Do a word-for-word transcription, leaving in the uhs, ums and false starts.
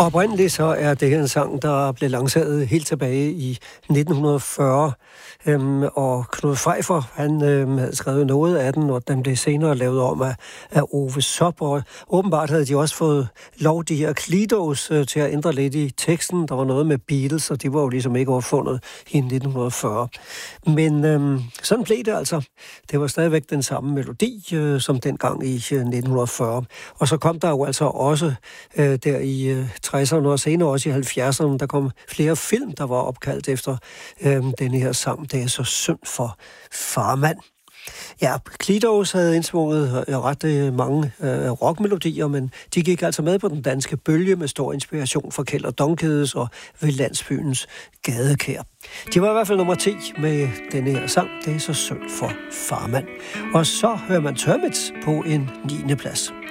Oprindeligt så er det en sang, der blev lanceret helt tilbage i nitten fyrre, øhm, og Knud Pfeiffer, han øhm, havde skrevet noget af den, og den blev senere lavet om af, af Ove Sopp, og åbenbart havde de også fået lov, de her Klidos, øh, til at ændre lidt i teksten. Der var noget med Beatles, og de var jo ligesom ikke opfundet i nitten fyrre. Men øhm, sådan blev det altså. Det var stadigvæk den samme melodi, øh, som dengang i øh, nitten fyrre. Og så kom der jo altså også øh, der i øh, tresserne og senere også i halvfjerdserne, der kom flere film, der var opkaldt efter øh, denne her sang. Det er så synd for farmand. Ja, Klidos havde indsvunget ret øh, mange øh, rockmelodier, men de gik altså med på den danske bølge med stor inspiration fra Kjeld og Donkedes og ved landsbyens gadekær. De var i hvert fald nummer ti med denne her sang. Det er så synd for farmand. Og så hører man Termits på en niende plads.